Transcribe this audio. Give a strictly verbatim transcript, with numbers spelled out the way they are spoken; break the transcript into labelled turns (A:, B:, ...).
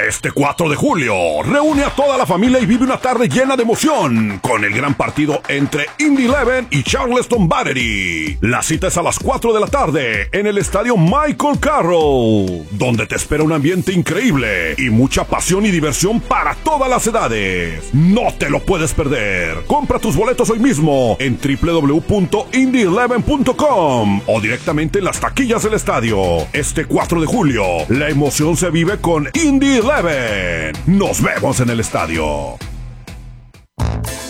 A: Este cuatro de julio, reúne a toda la familia y vive una tarde llena de emoción con el gran partido entre Indy Eleven y Charleston Battery. La cita es a las cuatro de la tarde en el estadio Michael Carroll, donde te espera un ambiente increíble y mucha pasión y diversión para todas las edades. No te lo puedes perder. Compra tus boletos hoy mismo en doble u doble u doble u punto indy eleven punto com o directamente en las taquillas del estadio. Este cuatro de julio, la emoción se vive con Indy Eleven. Nos vemos en el estadio.